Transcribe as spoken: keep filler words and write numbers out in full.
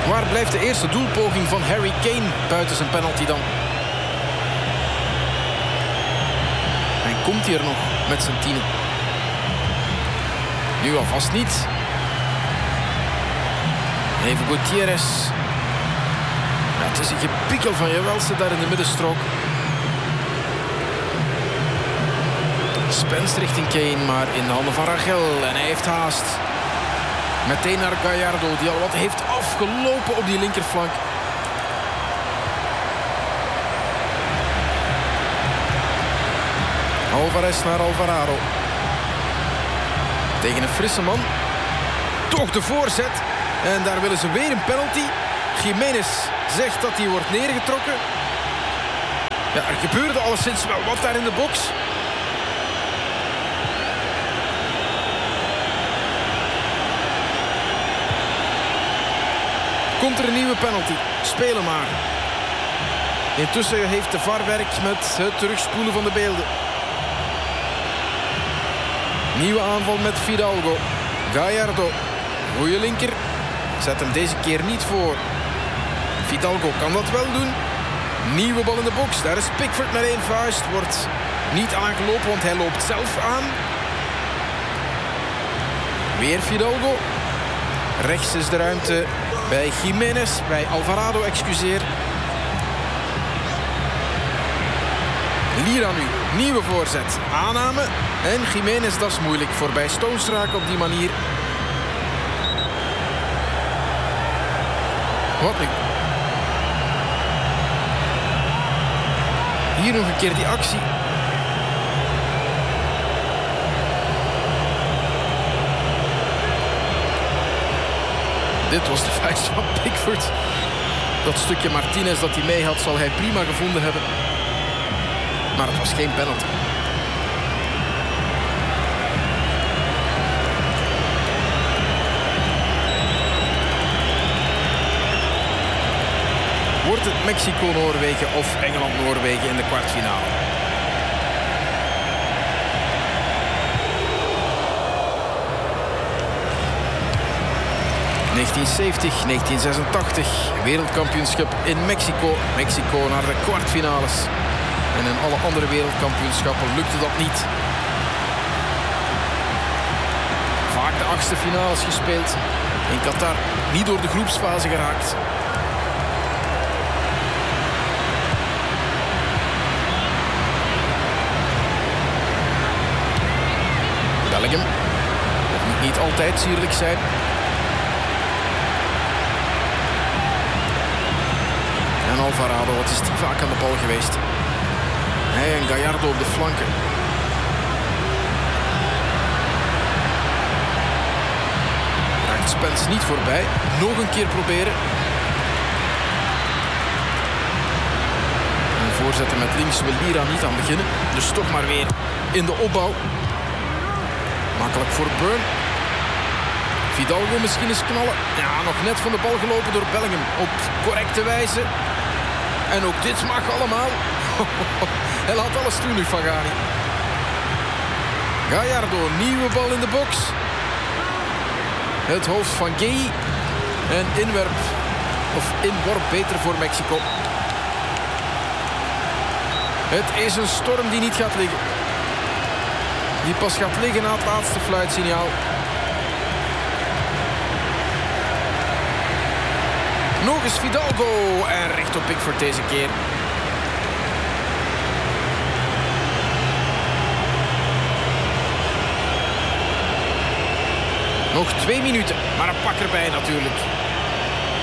Waar blijft de eerste doelpoging van Harry Kane buiten zijn penalty dan? En komt hij er nog met zijn tienen? Nu alvast niet. Even Gutierrez. Ja, het is een gepikkel van Jewelsen daar in de middenstrook. Spence richting Kane, maar in de handen van Rachel. En hij heeft haast. Meteen naar Gallardo, die al wat heeft afgelopen op die linkerflank. Alvarez naar Alvarado. Tegen een frisse man. Toch de voorzet. En daar willen ze weer een penalty. Jiménez zegt dat hij wordt neergetrokken. Ja, er gebeurde alleszins wel wat daar in de box. Komt er een nieuwe penalty. Spelen maar. Intussen heeft de V A R werk met het terugspoelen van de beelden. Nieuwe aanval met Fidalgo. Gallardo. Goeie linker. Zet hem deze keer niet voor. Fidalgo kan dat wel doen. Nieuwe bal in de box. Daar is Pickford met één vuist. Wordt niet aangelopen, want hij loopt zelf aan. Weer Fidalgo. Rechts is de ruimte bij Jiménez. Bij Alvarado, excuseer. Lira nu. Nieuwe voorzet. Aanname. En Jiménez, dat is moeilijk. Voorbij Stones raken op die manier. Wat nu? Hier nog een keer die actie. Dit was de vuist van Pickford. Dat stukje Martinez dat hij mee had, zal hij prima gevonden hebben. Maar het was geen penalty. Wordt het Mexico-Noorwegen of Engeland-Noorwegen in de kwartfinale? negentien zeventig, negentien zesentachtig, wereldkampioenschap in Mexico. Mexico naar de kwartfinales. En in alle andere wereldkampioenschappen lukte dat niet. Vaak de achtste finales gespeeld. In Qatar niet door de groepsfase geraakt. Bellingham. Dat moet niet altijd sierlijk zijn. En Alvarado, wat is die vaak aan de bal geweest. Hij en Gallardo op de flanken. Raakt Spence niet voorbij. Nog een keer proberen. En voorzetten met links wil Lira niet aan beginnen. Dus toch maar weer in de opbouw. Makkelijk voor Burn. Fidalgo misschien eens knallen. Ja, nog net van de bal gelopen door Bellingham. Op correcte wijze. En ook dit mag allemaal. Hij laat alles toe nu, Fagani. Gallardo, nieuwe bal in de box. Het hoofd van Gay. En inwerp. Of inworp beter voor Mexico. Het is een storm die niet gaat liggen. Die pas gaat liggen na het laatste fluitsignaal. Nog eens Fidalgo. En recht op Pickford deze keer. Nog twee minuten. Maar een pak erbij natuurlijk.